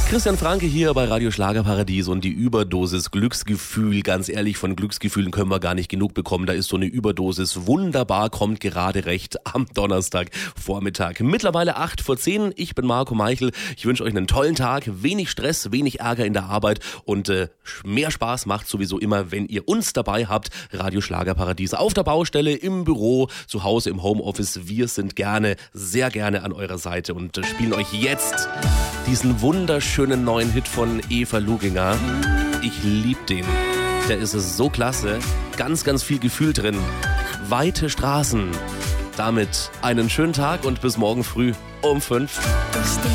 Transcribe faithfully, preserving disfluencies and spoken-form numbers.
Christian Franke hier bei Radio Schlagerparadies und die Überdosis Glücksgefühl. Ganz ehrlich, von Glücksgefühlen können wir gar nicht genug bekommen. Da ist so eine Überdosis wunderbar, kommt gerade recht am Donnerstagvormittag. Mittlerweile acht vor zehn. Ich bin Marco Meichel. Ich wünsche euch einen tollen Tag, wenig Stress, wenig Ärger in der Arbeit und äh, mehr Spaß macht sowieso immer, wenn ihr uns dabei habt. Radio Schlagerparadies auf der Baustelle, im Büro, zu Hause, im Homeoffice. Wir sind gerne, sehr gerne an eurer Seite und äh, spielen euch jetzt diesen wunderschönen neuen Hit von Eva Luginger. Ich lieb den. Der ist so klasse. Ganz, ganz viel Gefühl drin. Weite Straßen. Damit einen schönen Tag und bis morgen früh um fünf.